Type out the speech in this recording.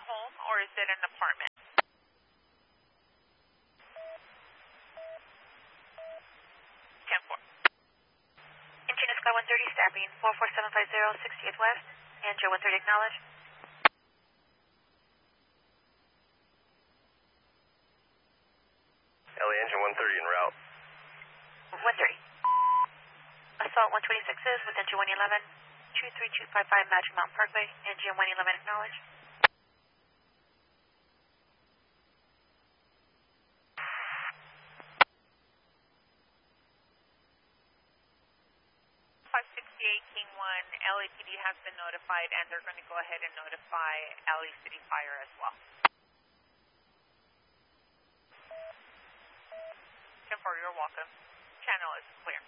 home or is it an apartment? Ten four. Engine Sky 130, staffing 44750, 68 West. Angel 130, acknowledge. LA Engine 130 en route. 130. Assault 126 with engine 111, 23255 Magic Mountain Parkway, engine 111, acknowledge. King 1, LAPD has been notified and they're going to go ahead and notify LA City Fire as well. 10-4, you're welcome. Channel is clear.